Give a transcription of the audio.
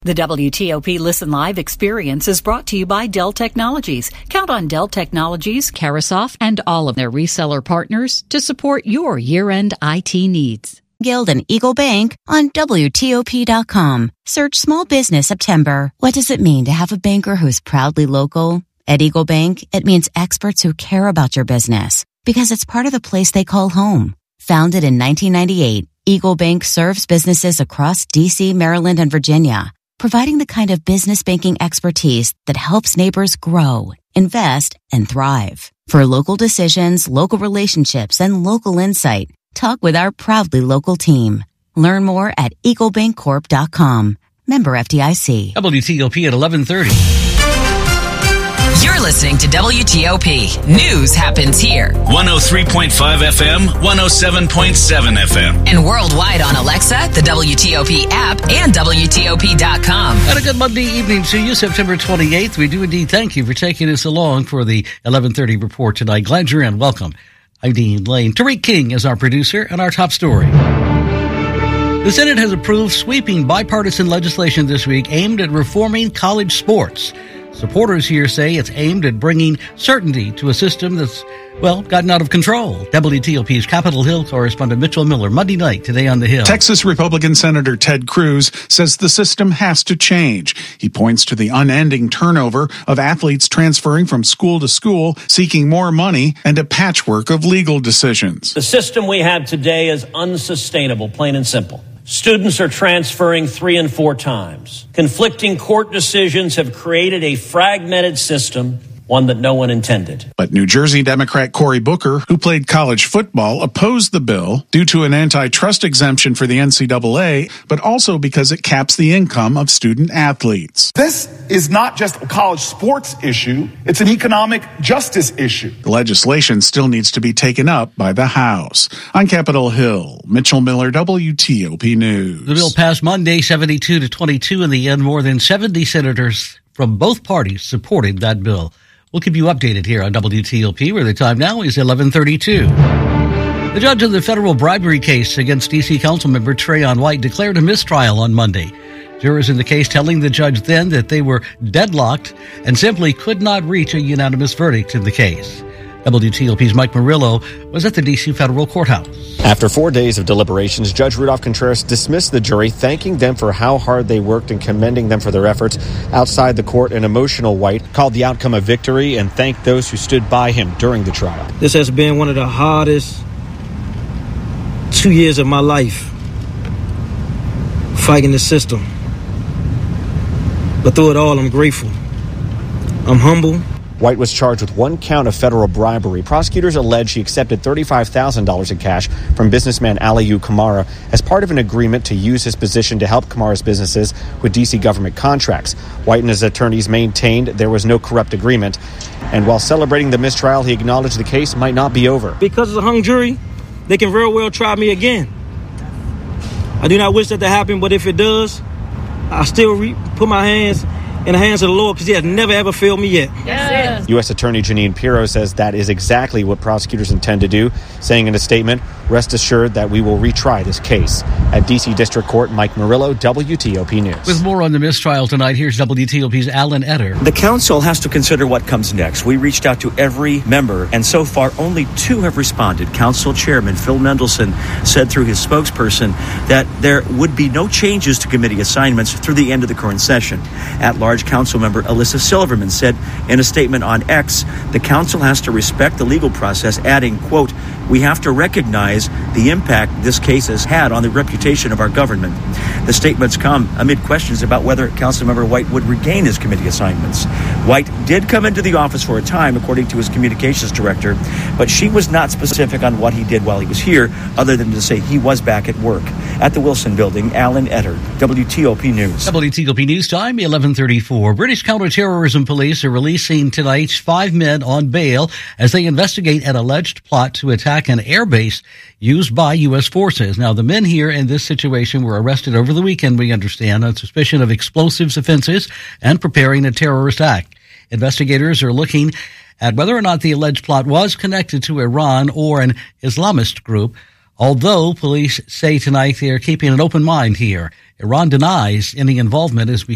The WTOP Listen Live experience is brought to you by Dell Technologies. Count on Dell Technologies, Carasoft, and all of their reseller partners to support your year-end IT needs. Guild and Eagle Bank on WTOP.com. Search Small Business September. What does it mean to have a banker who's proudly local? At Eagle Bank, it means experts who care about your business because it's part of the place they call home. Founded in 1998, Eagle Bank serves businesses across D.C., Maryland, and Virginia, providing the kind of business banking expertise that helps neighbors grow, invest, and thrive. For local decisions, local relationships, and local insight, talk with our proudly local team. Learn more at eaglebankcorp.com. Member FDIC. WTOP at 11:30. You're listening to WTOP. News happens here. 103.5 FM, 107.7 FM. And worldwide on Alexa, the WTOP app, and WTOP.com. And a good Monday evening to you, September 28th. We do indeed thank you for taking us along for the 11:30 report tonight. Glad you're in. Welcome. I'm Dean Lane. Tariq King is our producer and our top story. The Senate has approved sweeping bipartisan legislation this week aimed at reforming college sports. Supporters here say it's aimed at bringing certainty to a system that's, gotten out of control. WTOP's Capitol Hill correspondent Mitchell Miller, Monday night, today on the Hill. Texas Republican Senator Ted Cruz says the system has to change. He points to the unending turnover of athletes transferring from school to school, seeking more money, and a patchwork of legal decisions. The system we have today is unsustainable, plain and simple. Students are transferring 3 and 4 times. Conflicting court decisions have created a fragmented system, one that no one intended. But New Jersey Democrat Cory Booker, who played college football, opposed the bill due to an antitrust exemption for the NCAA, but also because it caps the income of student athletes. This is not just a college sports issue, it's an economic justice issue. The legislation still needs to be taken up by the House. On Capitol Hill, Mitchell Miller, WTOP News. The bill passed Monday 72-22. In the end, more than 70 senators from both parties supported that bill. We'll keep you updated here on WTOP, where the time now is 11:32. The judge in the federal bribery case against D.C. Councilmember Trayon White declared a mistrial on Monday. Jurors in the case telling the judge then that they were deadlocked and simply could not reach a unanimous verdict in the case. WTOP's Mike Murillo was at the D.C. federal courthouse. After 4 days of deliberations, Judge Rudolph Contreras dismissed the jury, thanking them for how hard they worked and commending them for their efforts. Outside the court, an emotional White called the outcome a victory and thanked those who stood by him during the trial. This has been one of the hardest 2 years of my life, fighting the system. But through it all, I'm grateful. I'm humble. White was charged with 1 count of federal bribery. Prosecutors allege he accepted $35,000 in cash from businessman Aliyu Kamara as part of an agreement to use his position to help Kamara's businesses with D.C. government contracts. White and his attorneys maintained there was no corrupt agreement. And while celebrating the mistrial, he acknowledged the case might not be over. Because it's a hung jury, they can very well try me again. I do not wish that to happen, but if it does, I still put my hands in the hands of the Lord, because he has never, ever failed me yet. Yes. U.S. Attorney Janine Pirro says that is exactly what prosecutors intend to do, saying in a statement, "Rest assured that we will retry this case." At D.C. District Court, Mike Murillo, WTOP News. With more on the mistrial tonight, here's WTOP's Alan Etter. The council has to consider what comes next. We reached out to every member, and so far only 2 have responded. Council Chairman Phil Mendelson said through his spokesperson that there would be no changes to committee assignments through the end of the current session. At-large Council member Alyssa Silverman said in a statement on X, the council has to respect the legal process, adding, quote, "We have to recognize the impact this case has had on the reputation of our government." The statements come amid questions about whether Councilmember White would regain his committee assignments. White did come into the office for a time, according to his communications director, but she was not specific on what he did while he was here, other than to say he was back at work. At the Wilson Building, Alan Etter, WTOP News. WTOP News Time, 11:34. British counterterrorism police are releasing tonight 5 men on bail as they investigate an alleged plot to attack an airbase used by U.S. forces. Now, the men here in this situation were arrested over the weekend, we understand, on suspicion of explosives offenses and preparing a terrorist act. Investigators are looking at whether or not the alleged plot was connected to Iran or an Islamist group, although police say tonight they are keeping an open mind here. Iran denies any involvement as we